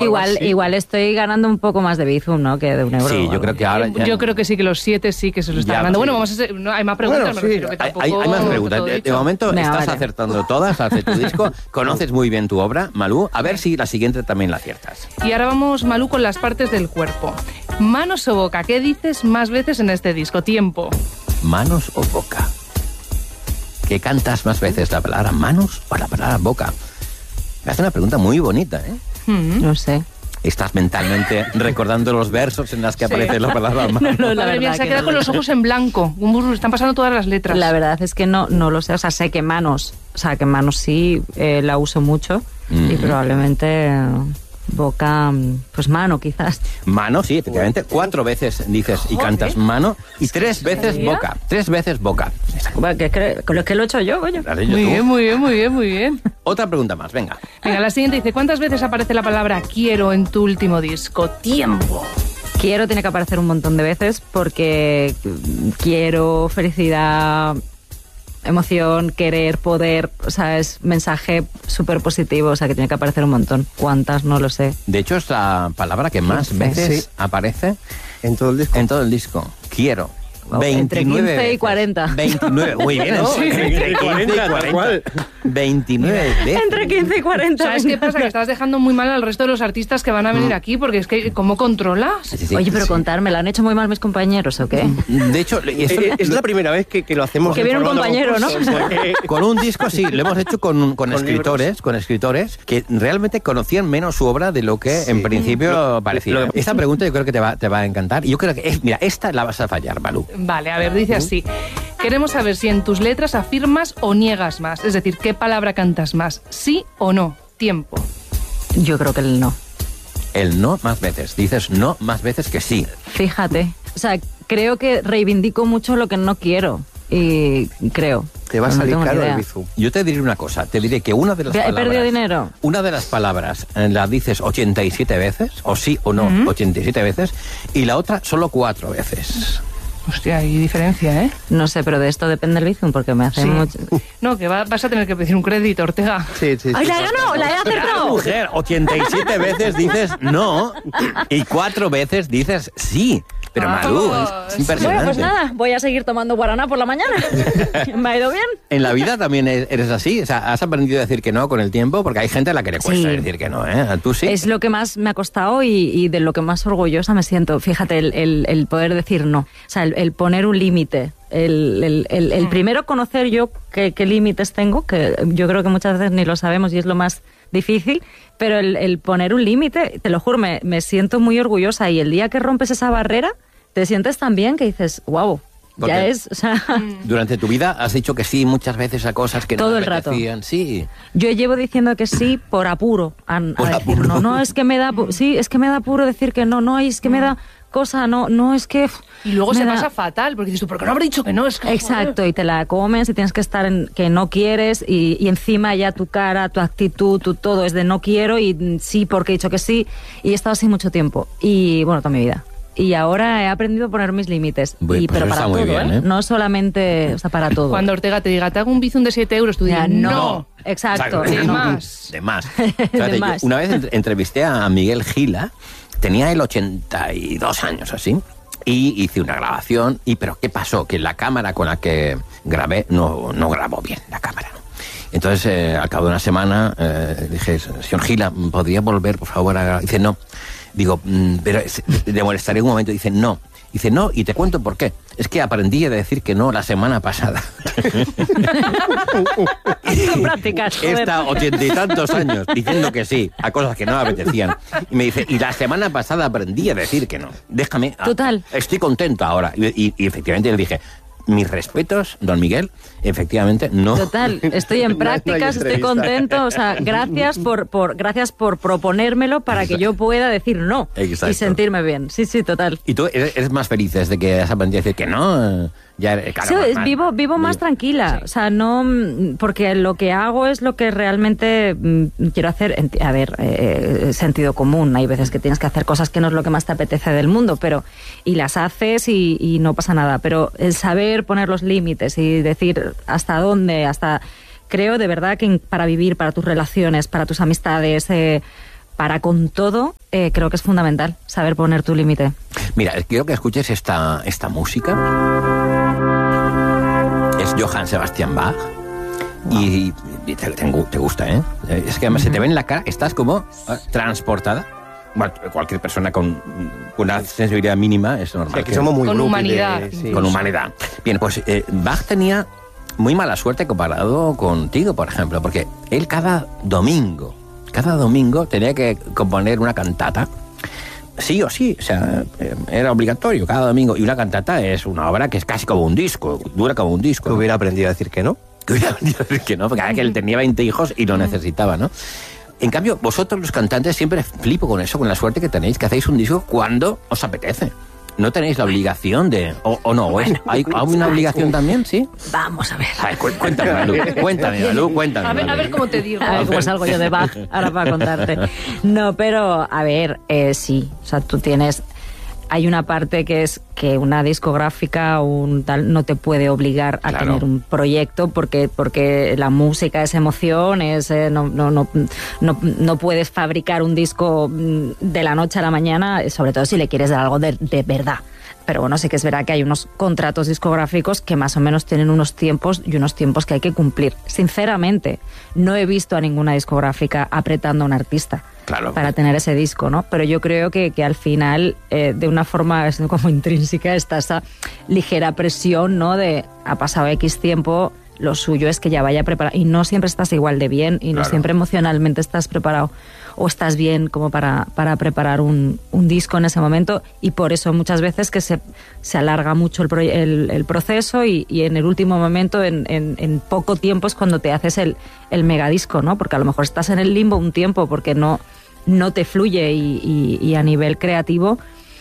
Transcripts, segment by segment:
igual estoy ganando un poco más de Bizum, ¿no? Que de €1. Sí, yo creo que ahora... Yo creo que sí, que los 7 sí que se lo está ganando. Sí. Bueno, vamos a hacer... No, hay más preguntas, me refiero, que tampoco... Hay más preguntas. De momento estás acertando todas, hace tu disco, conoces muy bien tu obra, Malú. A ver si la siguiente también la aciertas. Y ahora vamos, Malú, con las partes del cuerpo. Manos o boca, ¿qué dices más veces en este disco? Tiempo. ¿Manos o boca? ¿Qué cantas más veces, la palabra manos o la palabra boca? Me hace una pregunta muy bonita, ¿eh? No sé. Estás mentalmente recordando los versos en los que aparece la palabra manos. No, la Madre mía, verdad se ha que quedado con los ojos en blanco. Están pasando todas las letras. La verdad es que no lo sé. O sea, sé que manos sí la uso mucho y probablemente boca, pues mano quizás. Mano, sí, efectivamente. 4 veces dices y cantas mano y 3 veces boca. 3 veces boca. Bueno, con lo que lo he hecho yo, coño. Muy bien. Otra pregunta más, venga. Venga, la siguiente dice, ¿cuántas veces aparece la palabra quiero en tu último disco? Tiempo. Quiero tiene que aparecer un montón de veces porque quiero, felicidad, emoción, querer, poder, o sea, es mensaje súper positivo, o sea, que tiene que aparecer un montón. ¿Cuántas? No lo sé. De hecho, es la palabra que más veces aparece en todo el disco. En todo el disco. Quiero. 29 entre 15 veces. y 40. 29, muy bien. No, Sí, entre 15 y 40. 29 veces. Entre 15 y 40. ¿Sabes qué pasa? Que estás dejando muy mal al resto de los artistas que van a venir aquí, porque es que, ¿cómo controlas? Sí, Oye, pero contármelo, ¿han hecho muy mal mis compañeros o qué? De hecho, es la primera vez que lo hacemos. Que viene un compañero, ¿no? Con un disco, sí, lo hemos hecho con escritores que realmente conocían menos su obra de lo que en principio parecía. Esta pregunta yo creo que te va a encantar. Y yo creo que mira, esta la vas a fallar, Malú. Vale, a ver, dice así. Queremos saber si en tus letras afirmas o niegas más. Es decir, ¿qué palabra cantas más? ¿Sí o no? Tiempo. Yo creo que el no. El no más veces. Dices no más veces que sí. Fíjate. O sea, creo que reivindico mucho lo que no quiero. Y creo. Te va a salir caro el Bizum. Yo te diré una cosa. Te diré que una de las palabras... ¿He perdido dinero? Una de las palabras la dices 87 veces, o sí o no, 87 veces, y la otra solo 4 veces. Hostia, hay diferencia, ¿eh? No sé, pero de esto depende el Bizum, porque me hace mucho... No, que vas a tener que pedir un crédito, Ortega. Sí. ¡Ay, la he ganado! ¡La he acertado! Mujer, 87 veces dices no, y 4 veces dices sí. Pero Malú, es impresionante. Bueno, pues nada, voy a seguir tomando guaraná por la mañana. ¿Me ha ido bien? En la vida también eres así, o sea, has aprendido a decir que no con el tiempo, porque hay gente a la que le cuesta decir que no, ¿eh? ¿Tú sí? Es lo que más me ha costado y de lo que más orgullosa me siento. Fíjate, el poder decir no. O sea, el poner un límite. El primero conocer yo qué límites tengo, que yo creo que muchas veces ni lo sabemos y es lo más difícil, pero el poner un límite, te lo juro, me siento muy orgullosa, y el día que rompes esa barrera, te sientes tan bien que dices, wow, ya es, o sea... Durante tu vida has dicho que sí muchas veces a cosas que todo no el te apetecían. rato. Sí. Yo llevo diciendo que sí por apuro a decir no. No, es que me da... Sí, es que me da apuro decir que no, es que me da... cosa, no es que... Y luego se pasa fatal, porque dices tú, ¿por qué no habré dicho que no? Es que, exacto, y te la comes y tienes que estar en que no quieres y encima ya tu cara, tu actitud, tu todo es de no quiero y sí porque he dicho que sí, y he estado así mucho tiempo, y bueno, toda mi vida. Y ahora he aprendido a poner mis límites. Pues pero para todo, bien, ¿eh? No solamente, o sea, para todo. Cuando Ortega te diga, te hago un Bizum de 7 euros, tú digas, no. Exacto. De más. De más. Fíjate, yo una vez entrevisté a Miguel Gila, tenía él 82 años así, y hice una grabación, pero ¿qué pasó? Que la cámara con la que grabé no grabó bien, la cámara. Entonces, al cabo de una semana, dije, señor Gila, ¿podría volver, por favor, a grabar? Dice, no. Digo, pero le molestaré un momento. Dice, no. Dice, no, y te cuento por qué. Es que aprendí a decir que no la semana pasada. Prácticas, he estado 80 y tantos años diciendo que sí a cosas que no me apetecían. Y me dice, y la semana pasada aprendí a decir que no. Déjame. Total. Estoy contento ahora. Y efectivamente le dije, mis respetos, don Miguel, efectivamente no. Total, estoy en prácticas, estoy contento, o sea, gracias por proponérmelo para que yo pueda decir no. Exacto. Y sentirme bien. Sí, total. ¿Y tú eres más feliz desde que has aprendido a decir que no? Ya, claro, sí, vivo más tranquila, o sea, no, porque lo que hago es lo que realmente quiero hacer. A ver, sentido común, hay veces que tienes que hacer cosas que no es lo que más te apetece del mundo, pero y las haces y no pasa nada, pero el saber poner los límites y decir hasta dónde, creo de verdad que para vivir, para tus relaciones, para tus amistades, para con todo, creo que es fundamental saber poner tu límite. Mira, quiero que escuches esta música. Es Johann Sebastian Bach. Wow. Y te gusta, ¿eh? Es que además se te ve en la cara, estás como transportada. Bueno, cualquier persona con una sensibilidad mínima es normal. Sí, que somos muy con humanidad. Sí. Con humanidad. Bien, pues Bach tenía muy mala suerte comparado contigo, por ejemplo, porque él cada domingo tenía que componer una cantata. Sí o sí, o sea, era obligatorio cada domingo. Y una cantata es una obra que es casi como un disco, dura como un disco. ¿Que hubiera aprendido a decir que no? Que hubiera aprendido a decir que no, porque cada que él tenía 20 hijos y lo necesitaba, ¿no? En cambio, vosotros los cantantes siempre flipo con eso, con la suerte que tenéis, que hacéis un disco cuando os apetece. No tenéis la obligación de... ¿O no? Bueno, ¿hay una obligación también, sí? Vamos a ver. A ver, cuéntame, Malú. Cuéntame. A ver cómo te digo. A ver cómo salgo yo de Bach ahora para contarte. No, pero, a ver, sí. O sea, tú tienes... Hay una parte que es que una discográfica o un tal no te puede obligar a tener un proyecto porque la música es emoción, no puedes fabricar un disco de la noche a la mañana, sobre todo si le quieres dar algo de verdad. Pero bueno, sí que es verdad que hay unos contratos discográficos que más o menos tienen unos tiempos y unos tiempos que hay que cumplir. Sinceramente, no he visto a ninguna discográfica apretando a un artista para tener ese disco, ¿no? Pero yo creo que al final, de una forma como intrínseca, está esa ligera presión, ¿no? De ha pasado X tiempo, lo suyo es que ya vaya preparado. Y no siempre estás igual de bien y no siempre emocionalmente estás preparado o estás bien como para preparar un disco en ese momento, y por eso muchas veces que se alarga mucho el proceso y en el último momento, en poco tiempo es cuando te haces el megadisco, ¿no? Porque a lo mejor estás en el limbo un tiempo porque no te fluye y a nivel creativo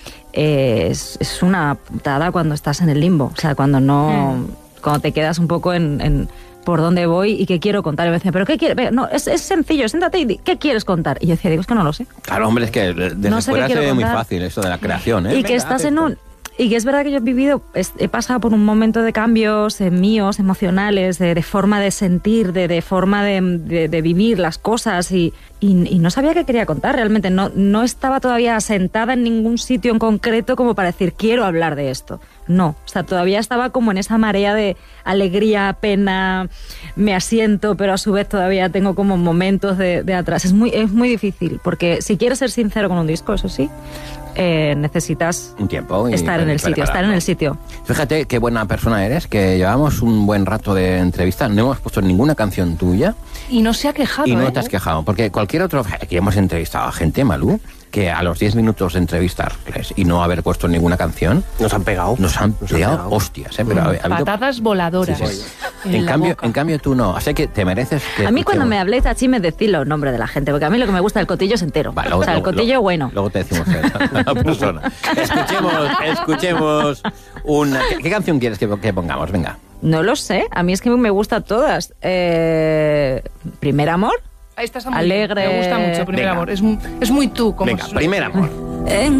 es una putada cuando estás en el limbo, o sea, cuando cuando te quedas un poco en por dónde voy y qué quiero contar. Y me decían, ¿pero qué quieres? No, es sencillo, siéntate y ¿qué quieres contar? Y yo decía, es que no lo sé. Claro, hombre, es que desde fuera se ve muy fácil eso de la creación, ¿eh? Y que estás y que es verdad que yo he pasado por un momento de cambios míos, emocionales, de forma de sentir, de forma de vivir las cosas y no sabía qué quería contar realmente. No estaba todavía asentada en ningún sitio en concreto como para decir, quiero hablar de esto. No, o sea, todavía estaba como en esa marea de alegría, pena, me asiento, pero a su vez todavía tengo como momentos de atrás. Es muy difícil, porque si quieres ser sincero con un disco, eso sí, necesitas un tiempo estar en el sitio. Fíjate qué buena persona eres, que llevamos un buen rato de entrevista, no hemos puesto ninguna canción tuya. Y no se ha quejado. Y no te has quejado, porque cualquier otro... Aquí hemos entrevistado a gente, Malú, que a los 10 minutos de entrevistarles y no haber puesto ninguna canción... Nos han pegado. Nos han pegado hostias, ¿eh? Pero patadas voladoras. Sí. En cambio tú no. Así que te mereces... A mí cuando me habléis así me decís los nombres de la gente, porque a mí lo que me gusta del cotillo es entero. Vale, el cotillo bueno. Luego te decimos la persona. Escuchemos una... ¿Qué canción quieres que pongamos? Venga. No lo sé. A mí es que me gustan todas. Primer amor. Ahí está muy alegre. Bien. Me gusta mucho Primer Amor. Es muy tú. Como Venga, Primer Amor.